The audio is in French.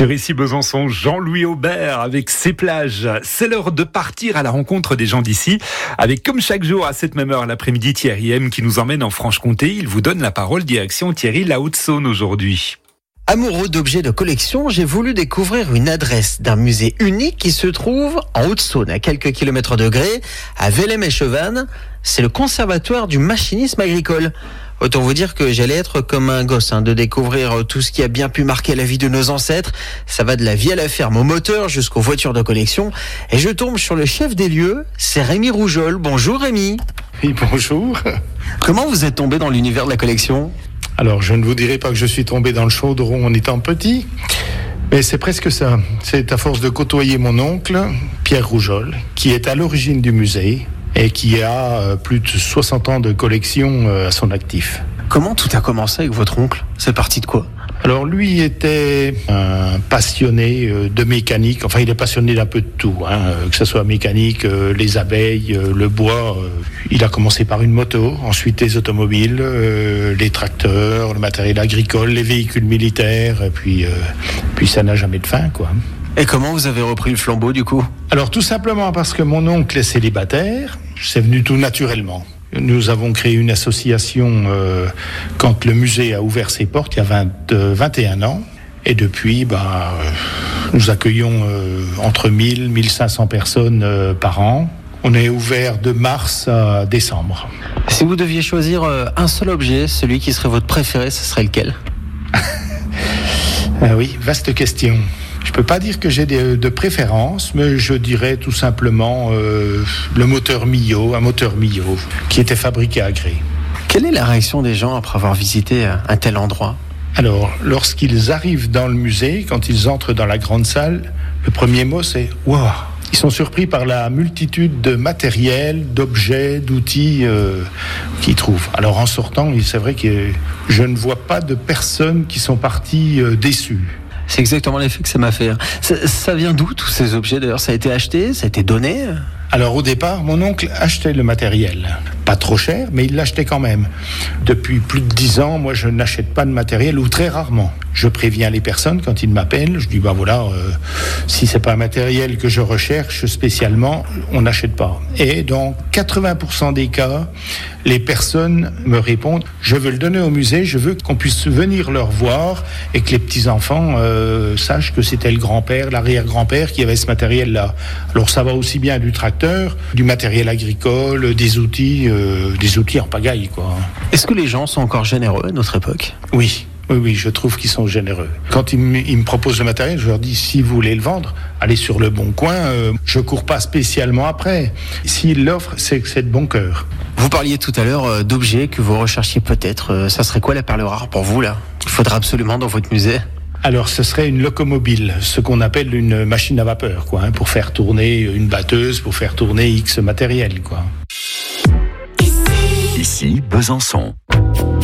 Sur Ici Besançon, Jean-Louis Aubert avec ses plages. C'est l'heure de partir à la rencontre des gens d'ici, avec comme chaque jour à cette même heure l'après-midi Thierry M qui nous emmène en Franche-Comté. Il vous donne la parole, direction Thierry, la Haute-Saône aujourd'hui. Amoureux d'objets de collection, j'ai voulu découvrir une adresse d'un musée unique qui se trouve en Haute-Saône, à quelques kilomètres de Gré, à Vélem-et-Chevannes. C'est le conservatoire du machinisme agricole. Autant vous dire que j'allais être comme un gosse, de découvrir tout ce qui a bien pu marquer la vie de nos ancêtres. Ça va de la vie à la ferme au moteur jusqu'aux voitures de collection. Et je tombe sur le chef des lieux, c'est Rémi Rougeol. Bonjour Rémi. Oui, bonjour. Comment vous êtes tombé dans l'univers de la collection ? Alors, je ne vous dirai pas que je suis tombé dans le chaudron en étant petit, mais c'est presque ça. C'est à force de côtoyer mon oncle, Pierre Rougeol, qui est à l'origine du musée et qui a plus de 60 ans de collection à son actif. Comment tout a commencé avec votre oncle ? C'est parti de quoi ? Alors lui était un passionné de mécanique, enfin il est passionné d'un peu de tout, que ce soit mécanique, les abeilles, le bois. Il a commencé par une moto, ensuite les automobiles, les tracteurs, le matériel agricole, les véhicules militaires, et puis ça n'a jamais de fin, quoi. Et comment vous avez repris le flambeau du coup ? Alors tout simplement parce que mon oncle est célibataire, c'est venu tout naturellement. Nous avons créé une association quand le musée a ouvert ses portes, il y a 21 ans. Et depuis, nous accueillons entre 1000 et 1500 personnes par an. On est ouvert de mars à décembre. Si vous deviez choisir un seul objet, celui qui serait votre préféré, ce serait lequel ? Oui, vaste question. Je peux pas dire que j'ai de préférence, mais je dirais tout simplement le moteur Millau, un moteur Millau, qui était fabriqué à Gré. Quelle est la réaction des gens après avoir visité un tel endroit ? Alors, lorsqu'ils arrivent dans le musée, quand ils entrent dans la grande salle, le premier mot c'est « Waouh !» Ils sont surpris par la multitude de matériel, d'objets, d'outils qu'ils trouvent. Alors en sortant, c'est vrai que je ne vois pas de personnes qui sont parties déçues. C'est exactement l'effet que ça m'a fait. Ça vient d'où tous ces objets d'ailleurs ? Ça a été acheté ? Ça a été donné ? Alors au départ, mon oncle achetait le matériel. Pas trop cher, mais il l'achetait quand même. Depuis plus de 10 ans, moi je n'achète pas de matériel, ou très rarement. Je préviens les personnes quand ils m'appellent, je dis si c'est pas un matériel que je recherche spécialement, on n'achète pas. Et dans 80% des cas, les personnes me répondent, je veux le donner au musée, je veux qu'on puisse venir le revoir et que les petits-enfants sachent que c'était le grand-père, l'arrière-grand-père qui avait ce matériel-là. Alors ça va aussi bien du tracteur, du matériel agricole, des outils en pagaille, quoi. Est-ce que les gens sont encore généreux à notre époque ? Oui, je trouve qu'ils sont généreux. Quand ils me proposent le matériel, je leur dis, si vous voulez le vendre, allez sur le bon coin, je cours pas spécialement après. S'ils l'offrent, c'est que c'est de bon cœur. Vous parliez tout à l'heure d'objets que vous recherchiez peut-être. Ça serait quoi la perle rare pour vous, là ? Il faudra absolument dans votre musée ? Alors, ce serait une locomobile, ce qu'on appelle une machine à vapeur, pour faire tourner une batteuse, pour faire tourner X matériel, Ici Besançon.